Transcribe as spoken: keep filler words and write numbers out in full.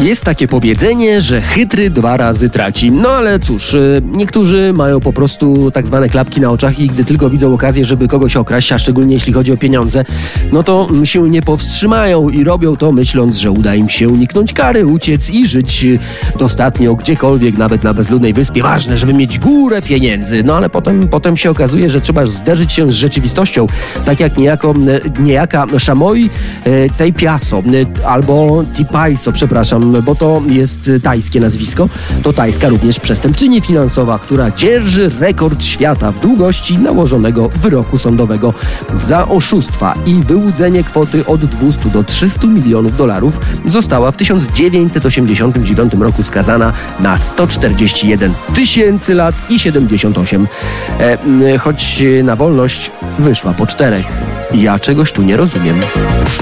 Jest takie powiedzenie, że chytry dwa razy traci. No ale cóż, niektórzy mają po prostu tak zwane klapki na oczach i gdy tylko widzą okazję, żeby kogoś okraść, a szczególnie jeśli chodzi o pieniądze, no to się nie powstrzymają i robią to myśląc, że uda im się uniknąć kary, uciec i żyć dostatnio gdziekolwiek, nawet na bezludnej wyspie. Ważne, żeby mieć górę pieniędzy. No ale potem, potem się okazuje, że trzeba zderzyć się z rzeczywistością, tak jak niejako, niejaka Shamoi Tej Piaso albo Tipaiso, przepraszam, bo to jest tajskie nazwisko. To tajska również przestępczyni finansowa, która dzierży rekord świata w długości nałożonego wyroku sądowego za oszustwa i wyłudzenie kwoty od dwieście do trzystu milionów dolarów. Została w tysiąc dziewięćset osiemdziesiątym dziewiątym roku skazana na sto czterdzieści jeden tysięcy lat i siedemdziesiąt osiem. E, choć na wolność wyszła po czterech. Ja czegoś tu nie rozumiem.